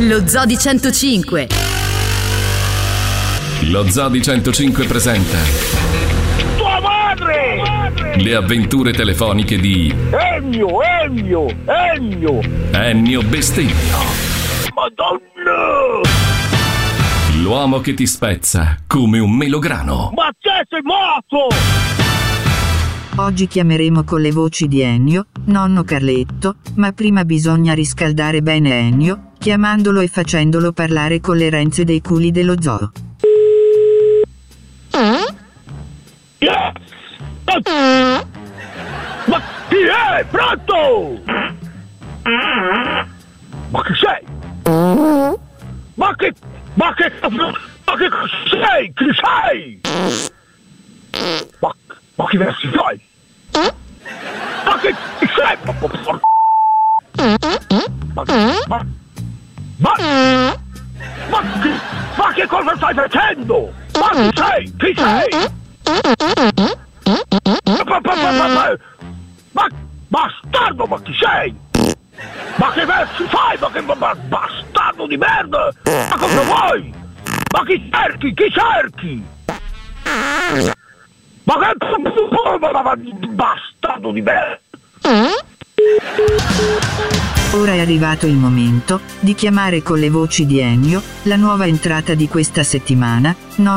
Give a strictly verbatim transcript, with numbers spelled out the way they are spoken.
Lo Zoo di centocinque. Lo Zoo di centocinque presenta Tua madre! le avventure telefoniche di Ennio, Ennio, Ennio! Ennio Bestemmio, Madonna! l'uomo che ti spezza come un melograno. Ma te sei morto! Oggi chiameremo con le voci di Ennio, nonno Carletto, ma prima bisogna riscaldare bene Ennio, chiamandolo e facendolo parlare con le renze dei culi dello zoo. Yeah. Ma chi è? Pronto? Ma chi sei? Ma che... Ma che... Ma che sei? Chi sei? Ma... Ma che versi fai? Ma che... Chi sei? Ma... Ma... Ma... Ma... Ma che... Ma che cosa stai facendo? Ma chi sei? Chi sei? Ma... Ma... Ma... Ma... Bastardo, ma chi sei? Ma che versi fai? Ma che... Ma... Bastardo di merda! Ma cosa vuoi? Ma chi cerchi? Chi cerchi? Ma che... Bastardo di merda! Ora è arrivato il momento di chiamare con le voci di Ennio, la nuova entrata di questa settimana, no